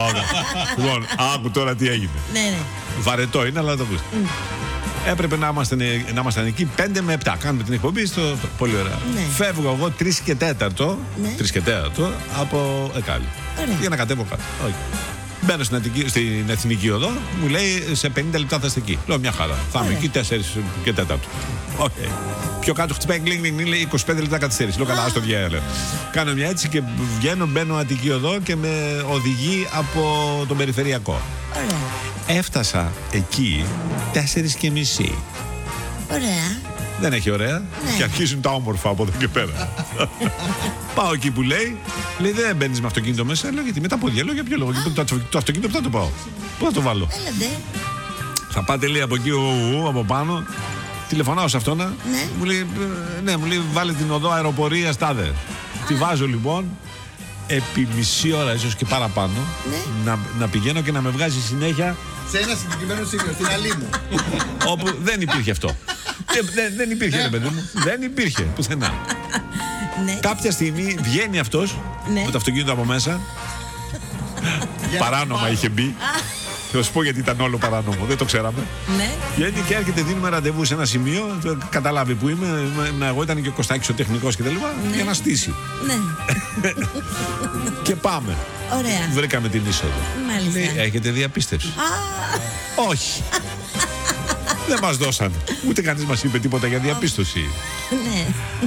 Λοιπόν, άκου τώρα τι έγινε. Ναι. Βαρετό είναι, αλλά θα το ακούς. Έπρεπε να ήμασταν εκεί 5 με 7. Κάνουμε την εκπομπή πολύ ωραία. Ναι. Φεύγω εγώ 3 και 4. Ναι. 3 και 4 από Εκάλη. Ωραία. Για να κατέβω κάτω. Μπαίνω στην Εθνική Οδό, μου λέει σε 50 λεπτά θα είστε εκεί. Λέω μια χαρά. Θα είμαι εκεί 4 και 4. Okay. Πιο κάτω χτυπάει γκλινγκ, λέει 25 λεπτά καθυστέρηση. Λέω καλά, άστο διάλε. Κάνω μια έτσι και μπαίνω Αττική Οδό και με οδηγεί από τον περιφερειακό. Ωραία. Έφτασα εκεί 4:30. Ωραία. Δεν έχει ωραία. Ναι. Και αρχίζουν τα όμορφα από εδώ και πέρα. Πάω εκεί που λέει δεν μπαίνεις με αυτοκίνητο μέσα. Λέω γιατί με τα πόδια. Λέω για ποιο λόγο. Το αυτοκίνητο πού θα το πάω. Πού θα το βάλω. Έλατε. Θα πάτε λέει από εκεί από πάνω. Τηλεφωνάω σε αυτόν. Ναι. Μου λέει βάλε την οδό αεροπορία τάδε. Τη βάζω λοιπόν. Επί μισή ώρα ίσως και παραπάνω. Ναι. Να πηγαίνω και να με βγάζει συνέχεια. Σε ένα συγκεκριμένο σημείο, στην Αλήμου. Όπου δεν υπήρχε αυτό. Δεν υπήρχε, ρε παιδί μου. Δεν υπήρχε πουθενά. Ναι. Κάποια στιγμή βγαίνει αυτός με το αυτοκίνητο από μέσα. Παράνομα είχε μπει. Θα σου πω γιατί ήταν όλο παράνομο, δεν το ξέραμε. Ναι. Βγαίνει και έρχεται, δίνουμε ραντεβού σε ένα σημείο. Καταλάβει που είμαι. Εγώ ήταν και ο Κωστάκης ο τεχνικός και τα λοιπά. Για να στήσει. Ναι. Και πάμε. Ωραία. Βρήκαμε την είσοδο. Μάλιστα. Λέει, έχετε διαπίστευση. Όχι. Δεν μας δώσαν. Ούτε κανείς μας είπε τίποτα για διαπίστωση. Ναι.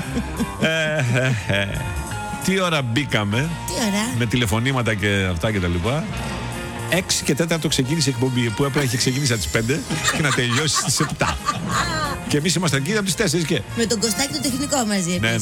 Τι ώρα μπήκαμε. Τι ώρα. Με τηλεφωνήματα και αυτά και τα λοιπά. 6 και 4 ξεκίνησε η εκπομπή που έπρεπε να είχε ξεκινήσει από τις 5 και να τελειώσει στις 7. Και εμείς ήμασταν εκεί από τις 4 και. Με τον Κωστάκη το τεχνικό μαζί. Ναι.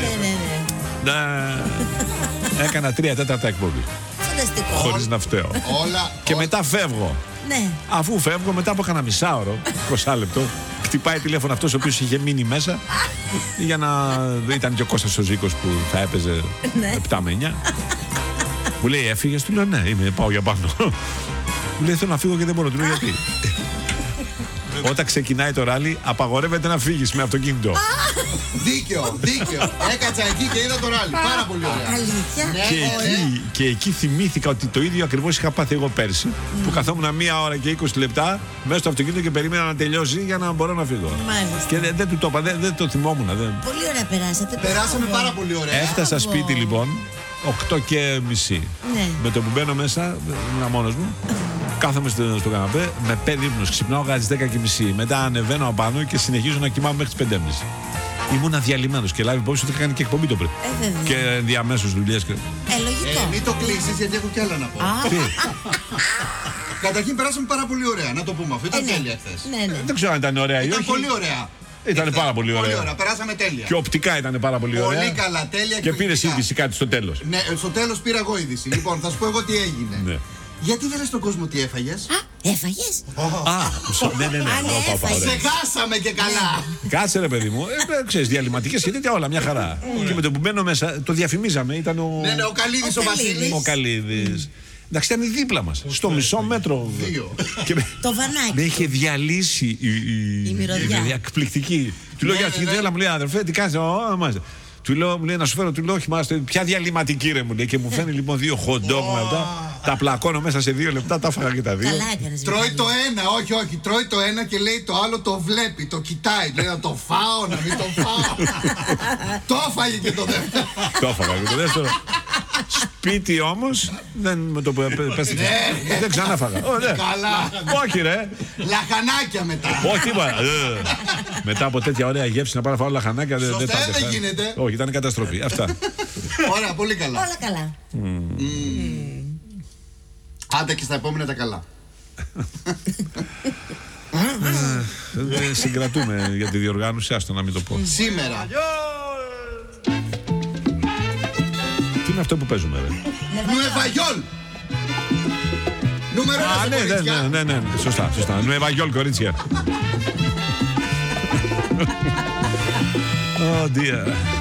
Έκανα 3 τέταρτα εκπομπή. Φανταστικό. Χωρίς να φταίω. Και μετά φεύγω. Ναι. Αφού φεύγω, μετά από κάνα μισάωρο, 20 λεπτό, χτυπάει τηλέφωνο αυτός ο οποίος είχε μείνει μέσα. Για να. Ήταν και ο Κώστας ο Ζήκος που θα έπαιζε 7 με 9. Μου λέει έφυγες, του λέω ναι, πάω για πάνω. Μου λέει θέλω να φύγω και δεν μπορώ, του λέω γιατί. Όταν ξεκινάει το ράλι, απαγορεύεται να φύγεις με αυτοκίνητο. Δίκαιο. Έκατσα εκεί και είδα το ράλι. Πάρα πολύ ωραία. Αλήθεια. Και εκεί θυμήθηκα ότι το ίδιο ακριβώς είχα πάθει εγώ πέρσι. Που καθόμουν 1 ώρα και 20 λεπτά μέσα στο αυτοκίνητο και περίμενα να τελειώσει για να μπορώ να φύγω. Μάλιστα. Και δεν του το είπα, δεν το θυμόμουν. Πολύ ωραία περάσατε. Περάσαμε πάρα πολύ ωραία. Έφτασα σπίτι λοιπόν 8:30. Ναι. Με το που μπαίνω μέσα, ήμουν μόνος μου. Κάθομαι στο καναπέ, με παίρνει ύπνος, ξυπνάω στις 10:30. Μετά ανεβαίνω απάνω και συνεχίζω να κοιμάμαι μέχρι τις 5:30. Ήμουν διαλυμένος και λάβει υπόψη ότι είχα κάνει και εκπομπή το πρωί. Και διαμέσως δουλειές. Λογικό. Μην το κλείσεις γιατί έχω κι άλλα να πω. Καταρχήν περάσαμε πάρα πολύ ωραία, να το πούμε αυτό. Ήταν τέλεια χθες. Δεν ξέρω αν ήταν ωραία ή όχι. Ήταν πολύ ωραία. Ήταν πάρα πολύ ωραία. Πολύ ωραία, περάσαμε τέλεια. Και οπτικά ήταν πάρα πολύ ωραία. Πολύ καλά, τέλεια. Και πήρες είδηση κάτι στο τέλος. Ναι, στο τέλος πήρα εγώ είδηση. Λοιπόν, θα σου πω εγώ τι έγινε. Ναι. Γιατί δεν λες στον κόσμο τι έφαγες? Έφαγες? Ναι. Ξεχάσαμε και καλά. Κάτσε ρε παιδί μου. Ξέρεις, διαλυματικές και τέτοια όλα, μια χαρά. Και με το που μπαίνω μέσα, το διαφημίζαμε. Ήταν ο. Ναι, ο Καλίδης ο Βασίλης. Ο Καλίδης. Εντάξει, ήταν δίπλα μας. Στο μισό μέτρο. Το βανάκι. Με είχε διαλύσει η μυρωδιά. Εκπληκτική. Του λέω για αυτή μου λέει αδερφέ, τι κάνεις? Του λέω, μου λέει να σου φέρω, του λέω, όχι μάστε, ποια διαλυματική ρε μου λέει. Και μου φέρνει λοιπόν 2 hot dog με αυτά. Τα πλακώνω μέσα σε 2 λεπτά, τα έφαγα και τα 2. Καλά έκανες. Τρώει το ένα, όχι. Τρώει το ένα και λέει το άλλο το βλέπει, το κοιτάει. Λέει να το φάω, να μην το φάω. Το έφαγε και το δεύτερο. Το έφαγα και το δεύτερο. Σπίτι όμως, δεν με το που πέστηκε. Δεν ξανά φάγα. Καλά. Όχι ρε. Λαχανάκια μετά. Όχι τίποτα. Μετά από τέτοια ωραία γεύση να πάρω φάω λαχανάκια δεν δεν γίνεται. Όχι, ήταν καταστροφή. Αυτά. Ωραία, πολύ καλά. Όλα καλά. Άντε και στα επόμενα τα καλά. Συγκρατούμε για τη διοργάνωση, άστο να μην το πω. Σήμερα. Τι είναι αυτό που παίζουμε ρε? Νουεβαγιόλ. Νούμερο 1. Ναι, σωστά. Νουεβαγιόλ, κορίτσια. Oh dear.